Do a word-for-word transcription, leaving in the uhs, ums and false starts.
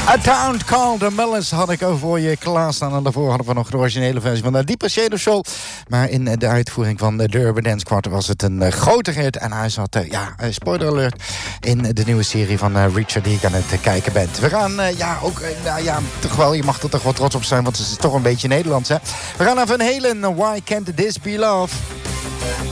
A Town Called the Melons had ik voor je klaarstaan. En daarvoor hadden we nog de originele versie van de Deeper Shade of Soul. Maar in de uitvoering van de Urban Dance Quartet was het een uh, grote hit. En hij zat, uh, ja, uh, spoiler alert, in de nieuwe serie van uh, Richard die ik aan het uh, kijken bent. We gaan, uh, ja, ook, uh, nou ja, toch wel, je mag er toch wel trots op zijn, want het is toch een beetje Nederlands, hè. We gaan naar Van Halen, Why Can't This Be Love?